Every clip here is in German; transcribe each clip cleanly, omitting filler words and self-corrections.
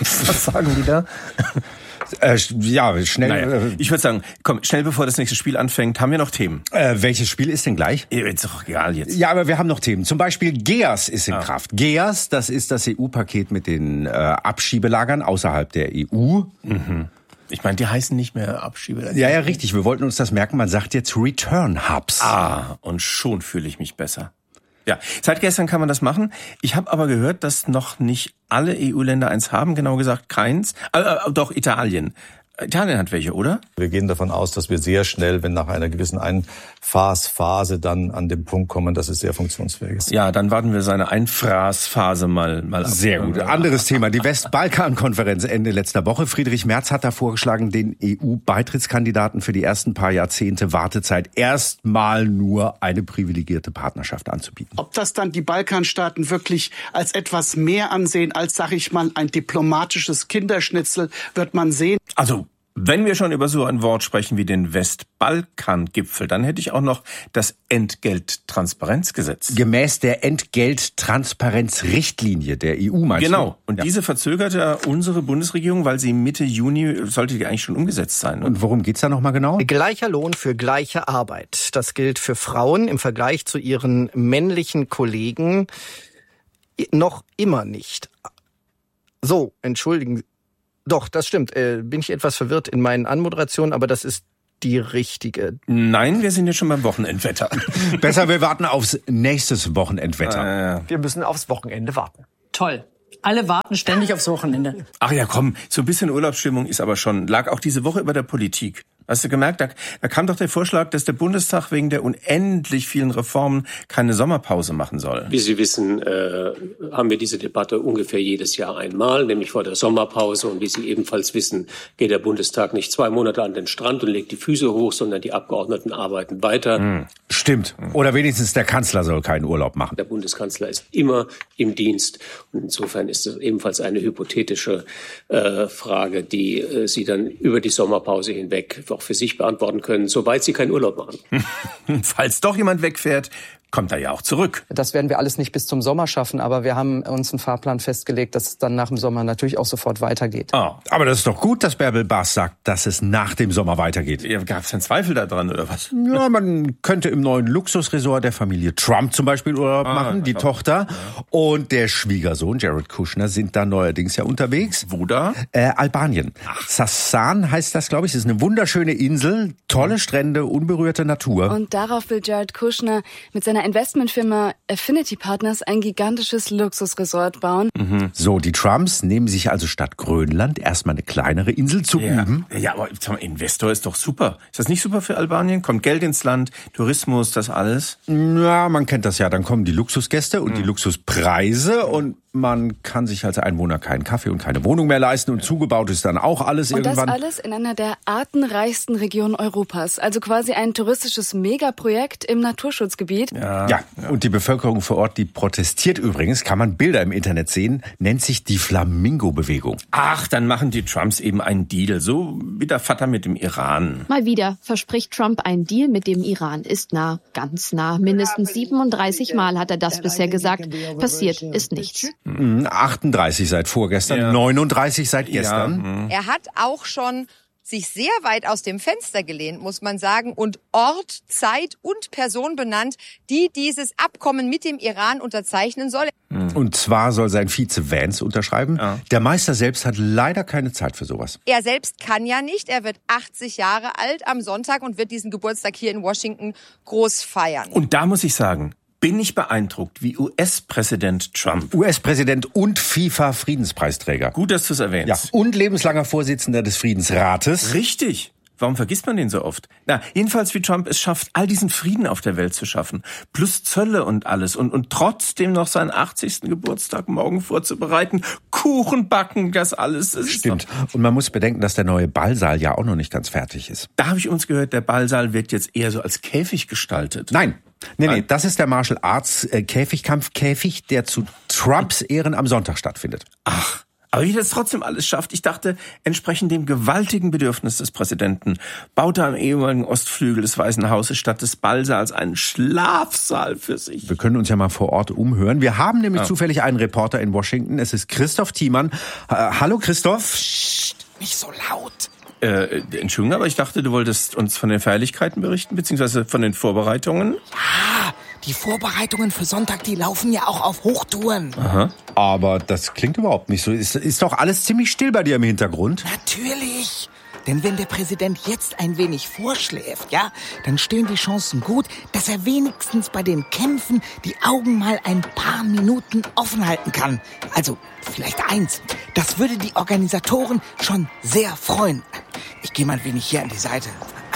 Was sagen die da? Schnell. Naja, ich würde sagen, komm, schnell bevor das nächste Spiel anfängt, haben wir noch Themen. Welches Spiel ist denn gleich? Ist doch egal jetzt. Ja, aber wir haben noch Themen. Zum Beispiel GEAS ist in Kraft. GEAS, das ist das EU-Paket mit den Abschiebelagern außerhalb der EU. Mhm. Ich meine, die heißen nicht mehr Abschiebelager. Ja, richtig. Wir wollten uns das merken. Man sagt jetzt Return Hubs. Und schon fühle ich mich besser. Ja, seit gestern kann man das machen. Ich habe aber gehört, dass noch nicht alle EU-Länder eins haben, genau gesagt keins. Doch, Italien. Italien hat welche, oder? Wir gehen davon aus, dass wir sehr schnell, wenn nach einer gewissen Einfraßphase dann an den Punkt kommen, dass es sehr funktionsfähig ist. Ja, dann warten wir seine Einfraßphase mal ab. Sehr gut. Anderes Thema. Die Westbalkan-Konferenz Ende letzter Woche. Friedrich Merz hat da vorgeschlagen, den EU-Beitrittskandidaten für die ersten paar Jahrzehnte Wartezeit erstmal nur eine privilegierte Partnerschaft anzubieten. Ob das dann die Balkanstaaten wirklich als etwas mehr ansehen, als, sag ich mal, ein diplomatisches Kinderschnitzel, wird man sehen. Also, wenn wir schon über so ein Wort sprechen wie den Westbalkan-Gipfel, dann hätte ich auch noch das Entgelttransparenzgesetz. Gemäß der Entgelttransparenzrichtlinie der EU, meinst du? Genau. Und diese verzögerte unsere Bundesregierung, weil sie Mitte Juni sollte die eigentlich schon umgesetzt sein. Und worum geht's da nochmal genau? Gleicher Lohn für gleiche Arbeit. Das gilt für Frauen im Vergleich zu ihren männlichen Kollegen noch immer nicht. So, entschuldigen Sie. Doch, das stimmt. Bin ich etwas verwirrt in meinen Anmoderationen, aber das ist die richtige. Nein, wir sind jetzt schon beim Wochenendwetter. Besser, wir warten aufs nächste Wochenendwetter. Wir müssen aufs Wochenende warten. Toll. Alle warten ständig aufs Wochenende. Ach ja, komm, so ein bisschen Urlaubsstimmung ist aber schon, lag auch diese Woche über der Politik. Hast du gemerkt, da kam doch der Vorschlag, dass der Bundestag wegen der unendlich vielen Reformen keine Sommerpause machen soll. Wie Sie wissen, haben wir diese Debatte ungefähr jedes Jahr einmal, nämlich vor der Sommerpause. Und wie Sie ebenfalls wissen, geht der Bundestag nicht 2 Monate an den Strand und legt die Füße hoch, sondern die Abgeordneten arbeiten weiter. Stimmt. Oder wenigstens der Kanzler soll keinen Urlaub machen. Der Bundeskanzler ist immer im Dienst. Und insofern ist es ebenfalls eine hypothetische Frage, die Sie dann über die Sommerpause hinweg auch für sich beantworten können, soweit Sie keinen Urlaub machen. Falls doch jemand wegfährt, kommt er ja auch zurück. Das werden wir alles nicht bis zum Sommer schaffen, aber wir haben uns einen Fahrplan festgelegt, dass es dann nach dem Sommer natürlich auch sofort weitergeht. Oh, aber das ist doch gut, dass Bärbel Baas sagt, dass es nach dem Sommer weitergeht. Ja, gab es denn Zweifel daran, oder was? Ja, man könnte im neuen Luxusresort der Familie Trump zum Beispiel Urlaub machen. Die Tochter und der Schwiegersohn Jared Kushner sind da neuerdings ja unterwegs. Wo da? Albanien. Sasan heißt das, glaube ich. Das ist eine wunderschöne Insel, tolle Strände, unberührte Natur. Und darauf will Jared Kushner mit seiner Investmentfirma Affinity Partners ein gigantisches Luxusresort bauen. So, die Trumps nehmen sich also statt Grönland erstmal eine kleinere Insel zu üben. Ja, aber Investor ist doch super. Ist das nicht super für Albanien? Kommt Geld ins Land, Tourismus, das alles? Ja, man kennt das ja. Dann kommen die Luxusgäste und die Luxuspreise und man kann sich als Einwohner keinen Kaffee und keine Wohnung mehr leisten und zugebaut ist dann auch alles irgendwann. Und das alles in einer der artenreichsten Regionen Europas. Also quasi ein touristisches Megaprojekt im Naturschutzgebiet. Ja, und die Bevölkerung vor Ort, die protestiert übrigens, kann man Bilder im Internet sehen, nennt sich die Flamingo-Bewegung. Ach, dann machen die Trumps eben einen Deal, so wie der Vater mit dem Iran. Mal wieder verspricht Trump ein Deal mit dem Iran. Ist nah, ganz nah. Mindestens 37 Mal hat er das bisher gesagt. Passiert ist nichts. 38 seit vorgestern, 39 seit gestern. Er hat auch schon sich sehr weit aus dem Fenster gelehnt, muss man sagen, und Ort, Zeit und Person benannt, die dieses Abkommen mit dem Iran unterzeichnen soll. Und zwar soll sein Vize Vance unterschreiben. Der Meister selbst hat leider keine Zeit für sowas. Er selbst kann ja nicht. Er wird 80 Jahre alt am Sonntag und wird diesen Geburtstag hier in Washington groß feiern. Und da muss ich sagen, bin ich beeindruckt, wie US-Präsident Trump. US-Präsident und FIFA-Friedenspreisträger. Gut, dass du es erwähnst. Ja, und lebenslanger Vorsitzender des Friedensrates. Richtig. Warum vergisst man den so oft? Na, jedenfalls wie Trump es schafft, all diesen Frieden auf der Welt zu schaffen. Plus Zölle und alles. Und trotzdem noch seinen 80. Geburtstag morgen vorzubereiten. Kuchen backen, das alles. Das stimmt. Und man muss bedenken, dass der neue Ballsaal ja auch noch nicht ganz fertig ist. Da habe ich uns gehört, der Ballsaal wird jetzt eher so als Käfig gestaltet. Nein, das ist der Martial Arts Käfig, der zu Trumps Ehren am Sonntag stattfindet. Ach, Aber wie er das trotzdem alles schafft, ich dachte, entsprechend dem gewaltigen Bedürfnis des Präsidenten, baut er am ehemaligen Ostflügel des Weißen Hauses statt des Ballsaals einen Schlafsaal für sich. Wir können uns ja mal vor Ort umhören. Wir haben nämlich zufällig einen Reporter in Washington. Es ist Christoph Thiemann. Hallo Christoph. Psst, nicht so laut. Entschuldigung, aber ich dachte, du wolltest uns von den Feierlichkeiten berichten, beziehungsweise von den Vorbereitungen. Ja, die Vorbereitungen für Sonntag, die laufen ja auch auf Hochtouren. Aha. Aber das klingt überhaupt nicht so. Ist doch alles ziemlich still bei dir im Hintergrund. Natürlich. Denn wenn der Präsident jetzt ein wenig vorschläft, ja, dann stehen die Chancen gut, dass er wenigstens bei den Kämpfen die Augen mal ein paar Minuten offen halten kann. Also vielleicht eins. Das würde die Organisatoren schon sehr freuen. Ich gehe mal ein wenig hier an die Seite.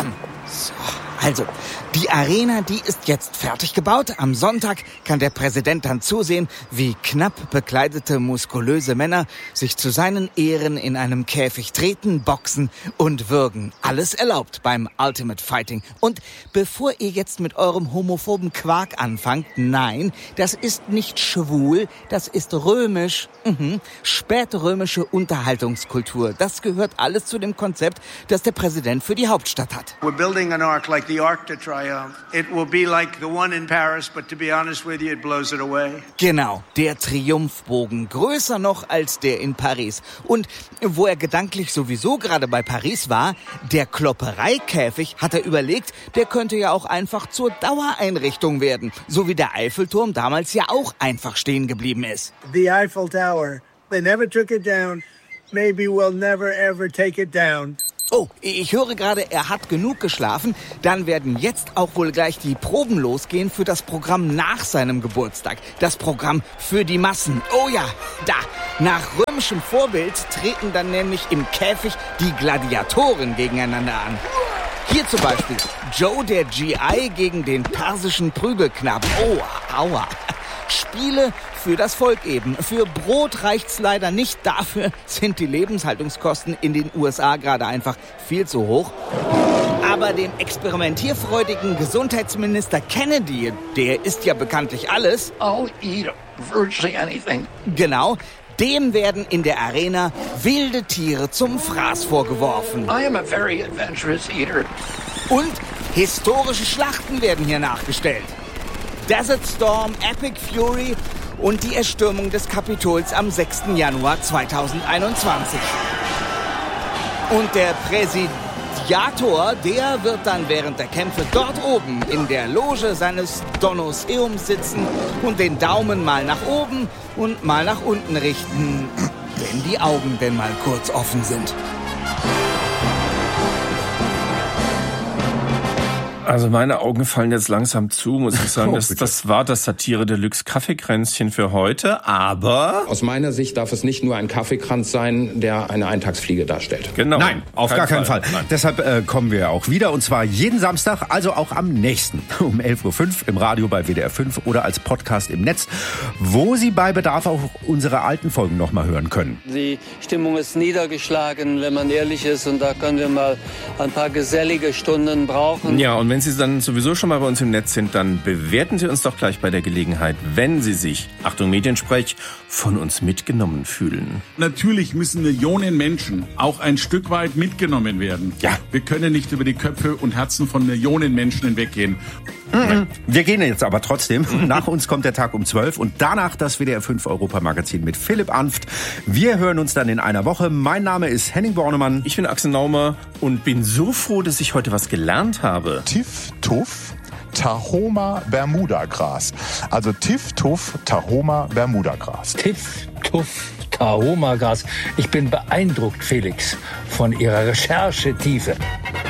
So, also, die Arena, die ist jetzt fertig gebaut. Am Sonntag kann der Präsident dann zusehen, wie knapp bekleidete, muskulöse Männer sich zu seinen Ehren in einem Käfig treten, boxen und würgen. Alles erlaubt beim Ultimate Fighting. Und bevor ihr jetzt mit eurem homophoben Quark anfangt, nein, das ist nicht schwul, das ist römisch. Spätrömische Unterhaltungskultur. Das gehört alles zu dem Konzept, das der Präsident für die Hauptstadt hat. We're building an ark like the Arc de Triomphe. It will be like the one in Paris, but to be honest with you, it blows it away. Genau, der Triumphbogen, größer noch als der in Paris. Und wo er gedanklich sowieso gerade bei Paris war, der Kloppereikäfig, hat er überlegt, der könnte ja auch einfach zur Dauereinrichtung werden. So wie der Eiffelturm damals ja auch einfach stehen geblieben ist. The Eiffel Tower, they never took it down. Maybe we'll never ever take it down. Oh, ich höre gerade, er hat genug geschlafen. Dann werden jetzt auch wohl gleich die Proben losgehen für das Programm nach seinem Geburtstag. Das Programm für die Massen. Oh ja, da. Nach römischem Vorbild treten dann nämlich im Käfig die Gladiatoren gegeneinander an. Hier zum Beispiel Joe der GI gegen den persischen Prügelknaben. Oh, aua. Spiele für das Volk eben. Für Brot reicht's leider nicht. Dafür sind die Lebenshaltungskosten in den USA gerade einfach viel zu hoch. Aber dem experimentierfreudigen Gesundheitsminister Kennedy, der isst ja bekanntlich alles. I'll eat virtually anything. Genau. Dem werden in der Arena wilde Tiere zum Fraß vorgeworfen. I am a very adventurous eater. Und historische Schlachten werden hier nachgestellt. Desert Storm, Epic Fury und die Erstürmung des Kapitols am 6. Januar 2021. Und der Präsidiator, der wird dann während der Kämpfe dort oben in der Loge seines Donnoseums sitzen und den Daumen mal nach oben und mal nach unten richten, wenn die Augen denn mal kurz offen sind. Also meine Augen fallen jetzt langsam zu, muss ich sagen. Das war das Satire Deluxe Kaffeekränzchen für heute, aber... Aus meiner Sicht darf es nicht nur ein Kaffeekranz sein, der eine Eintagsfliege darstellt. Genau. Nein, auf gar keinen Fall. Deshalb kommen wir auch wieder, und zwar jeden Samstag, also auch am nächsten, um 11.05 Uhr im Radio bei WDR 5 oder als Podcast im Netz, wo Sie bei Bedarf auch unsere alten Folgen nochmal hören können. Die Stimmung ist niedergeschlagen, wenn man ehrlich ist, und da können wir mal ein paar gesellige Stunden brauchen. Ja, und wenn Sie dann sowieso schon mal bei uns im Netz sind, dann bewerten Sie uns doch gleich bei der Gelegenheit, wenn Sie sich, Achtung Mediensprech, von uns mitgenommen fühlen. Natürlich müssen Millionen Menschen auch ein Stück weit mitgenommen werden. Ja. Wir können nicht über die Köpfe und Herzen von Millionen Menschen hinweggehen. Wir gehen jetzt aber trotzdem. Nach uns kommt der Tag um 12 und danach das WDR 5 Europamagazin mit Philipp Anft. Wir hören uns dann in einer Woche. Mein Name ist Henning Bornemann. Ich bin Axel Naumer und bin so froh, dass ich heute was gelernt habe. Tif-Tuff Tahoma Bermudagras. Also Tif-Tuff Tahoma Bermudagras. Tif-Tuff Tahoma Gras. Ich bin beeindruckt, Felix, von Ihrer Recherchetiefe.